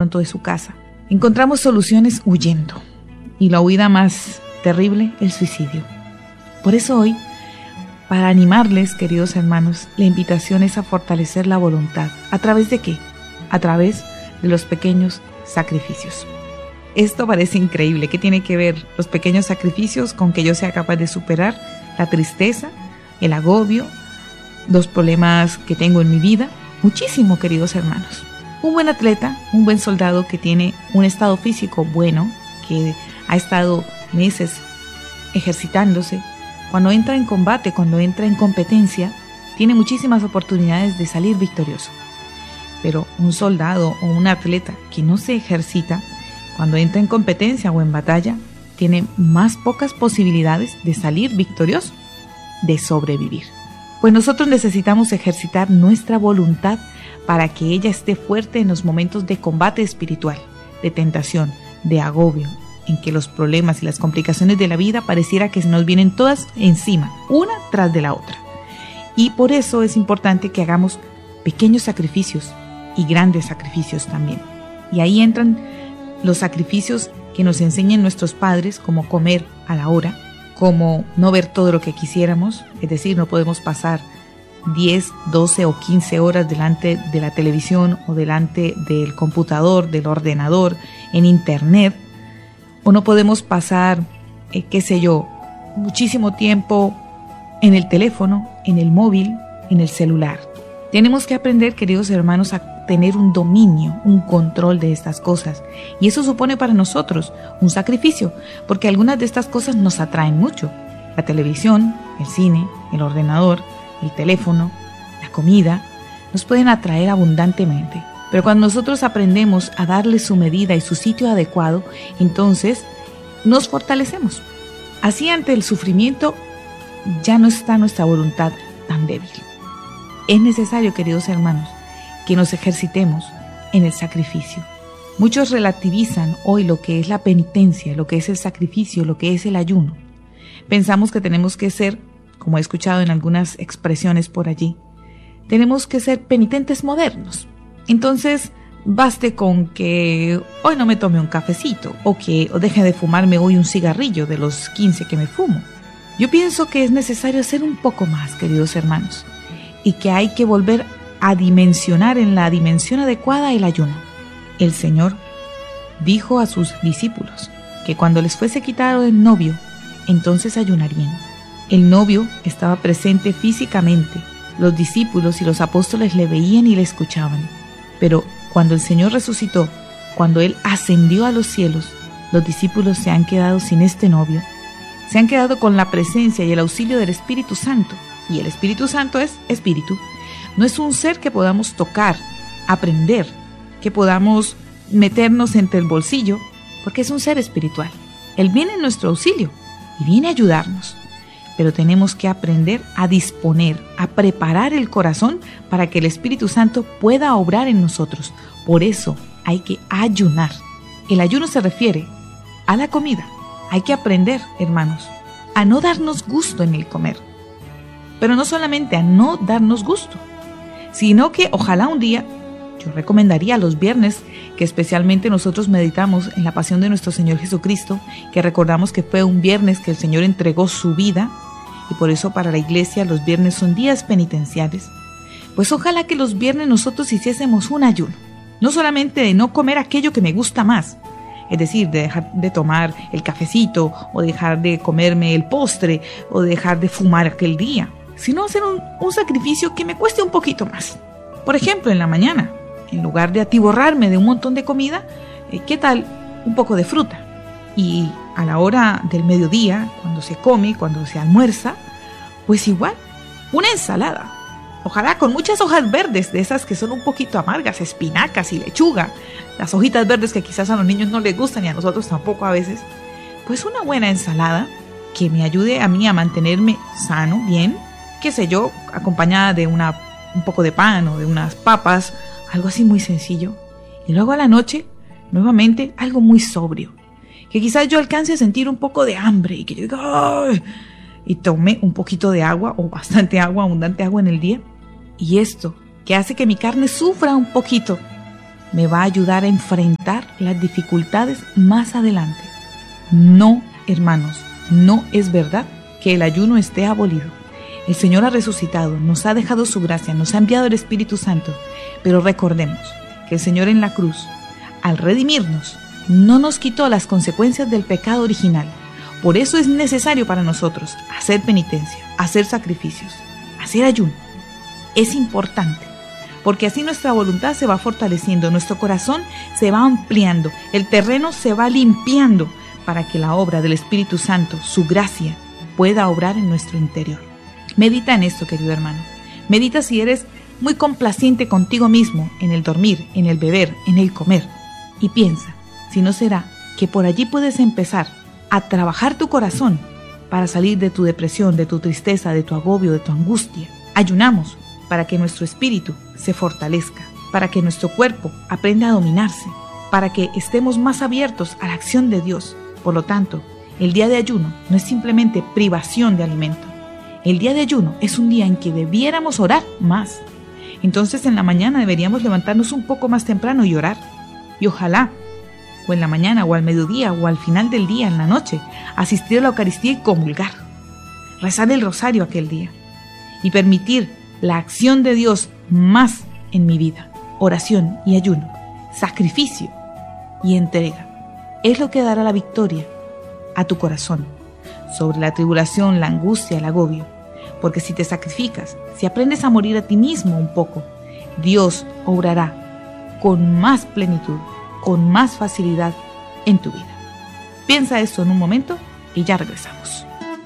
pronto de su casa. Encontramos soluciones huyendo. Y la huida más terrible, el suicidio. Por eso hoy, para animarles, queridos hermanos, la invitación es a fortalecer la voluntad. ¿A través de qué? A través de los pequeños sacrificios. Esto parece increíble. ¿Qué tiene que ver los pequeños sacrificios con que yo sea capaz de superar la tristeza, el agobio, los problemas que tengo en mi vida? Muchísimo, queridos hermanos. Un buen atleta, un buen soldado que tiene un estado físico bueno, que ha estado meses ejercitándose, cuando entra en combate, cuando entra en competencia, tiene muchísimas oportunidades de salir victorioso. Pero un soldado o un atleta que no se ejercita, cuando entra en competencia o en batalla, tiene más pocas posibilidades de salir victorioso, de sobrevivir. Pues nosotros necesitamos ejercitar nuestra voluntad para que ella esté fuerte en los momentos de combate espiritual, de tentación, de agobio, en que los problemas y las complicaciones de la vida pareciera que se nos vienen todas encima, una tras de la otra. Y por eso es importante que hagamos pequeños sacrificios y grandes sacrificios también. Y ahí entran los sacrificios que nos enseñan nuestros padres, como comer a la hora, como no ver todo lo que quisiéramos, es decir, no podemos pasar 10, 12 o 15 horas delante de la televisión o delante del computador, del ordenador, en internet, o no podemos pasar, muchísimo tiempo en el teléfono, en el móvil, en el celular. Tenemos que aprender, queridos hermanos, a tener un dominio, un control de estas cosas. Y eso supone para nosotros un sacrificio, porque algunas de estas cosas nos atraen mucho. La televisión, el cine, el ordenador, el teléfono, la comida, nos pueden atraer abundantemente. Pero cuando nosotros aprendemos a darle su medida y su sitio adecuado, entonces nos fortalecemos. Así ante el sufrimiento ya no está nuestra voluntad tan débil. Es necesario, queridos hermanos, que nos ejercitemos en el sacrificio. Muchos relativizan hoy lo que es la penitencia, lo que es el sacrificio, lo que es el ayuno. Pensamos que tenemos que ser, como he escuchado en algunas expresiones por allí, tenemos que ser penitentes modernos. Entonces, baste con que hoy no me tome un cafecito o deje de fumarme hoy un cigarrillo de los 15 que me fumo. Yo pienso que es necesario hacer un poco más, queridos hermanos, y que hay que volver a dimensionar en la dimensión adecuada el ayuno. El Señor dijo a sus discípulos que cuando les fuese quitado el novio, entonces ayunarían. El novio estaba presente físicamente, los discípulos y los apóstoles le veían y le escuchaban. Pero cuando el Señor resucitó, cuando Él ascendió a los cielos, los discípulos se han quedado sin este novio. Se han quedado con la presencia y el auxilio del Espíritu Santo. Y el Espíritu Santo es espíritu. No es un ser que podamos tocar, aprender, que podamos meternos entre el bolsillo, porque es un ser espiritual. Él viene en nuestro auxilio y viene a ayudarnos. Pero tenemos que aprender a disponer, a preparar el corazón para que el Espíritu Santo pueda obrar en nosotros. Por eso hay que ayunar. El ayuno se refiere a la comida. Hay que aprender, hermanos, a no darnos gusto en el comer. Pero no solamente a no darnos gusto, sino que ojalá un día, yo recomendaría los viernes, que especialmente nosotros meditamos en la pasión de nuestro Señor Jesucristo, que recordamos que fue un viernes que el Señor entregó su vida, y por eso para la iglesia los viernes son días penitenciales. Pues ojalá que los viernes nosotros hiciésemos un ayuno, no solamente de no comer aquello que me gusta más, es decir, de dejar de tomar el cafecito, o dejar de comerme el postre, o dejar de fumar aquel día, sino hacer un sacrificio que me cueste un poquito más. Por ejemplo, en la mañana, en lugar de atiborrarme de un montón de comida, ¿qué tal un poco de fruta? Y a la hora del mediodía, cuando se come, cuando se almuerza, pues igual, una ensalada. Ojalá con muchas hojas verdes, de esas que son un poquito amargas, espinacas y lechuga. Las hojitas verdes que quizás a los niños no les gustan y a nosotros tampoco a veces. Pues una buena ensalada que me ayude a mí a mantenerme sano, bien, qué sé yo, acompañada de un poco de pan o de unas papas, algo así muy sencillo. Y luego a la noche, nuevamente, algo muy sobrio, que quizás yo alcance a sentir un poco de hambre y que yo diga, ¡ay! Y tome un poquito de agua o bastante agua, abundante agua en el día. Y esto, que hace que mi carne sufra un poquito, me va a ayudar a enfrentar las dificultades más adelante. No, hermanos, no es verdad que el ayuno esté abolido. El Señor ha resucitado, nos ha dejado su gracia, nos ha enviado el Espíritu Santo, pero recordemos que el Señor en la cruz, al redimirnos, no nos quitó las consecuencias del pecado original. Por eso es necesario para nosotros hacer penitencia, hacer sacrificios, hacer ayuno. Es importante, porque así nuestra voluntad se va fortaleciendo, nuestro corazón se va ampliando, el terreno se va limpiando para que la obra del Espíritu Santo, su gracia, pueda obrar en nuestro interior. Medita en esto, querido hermano. Medita si eres muy complaciente contigo mismo en el dormir, en el beber, en el comer. Y piensa, si no será que por allí puedes empezar a trabajar tu corazón para salir de tu depresión, de tu tristeza, de tu agobio, de tu angustia. Ayunamos para que nuestro espíritu se fortalezca, para que nuestro cuerpo aprenda a dominarse, para que estemos más abiertos a la acción de Dios. Por lo tanto, el día de ayuno no es simplemente privación de alimento. El día de ayuno es un día en que debiéramos orar más. Entonces en la mañana deberíamos levantarnos un poco más temprano y orar. Y ojalá, o en la mañana, o al mediodía, o al final del día, en la noche, asistir a la Eucaristía y comulgar. Rezar el rosario aquel día. Y permitir la acción de Dios más en mi vida. Oración y ayuno, sacrificio y entrega. Es lo que dará la victoria a tu corazón sobre la tribulación, la angustia, el agobio. Porque si te sacrificas, si aprendes a morir a ti mismo un poco, Dios obrará con más plenitud, con más facilidad en tu vida. Piensa esto en un momento y ya regresamos.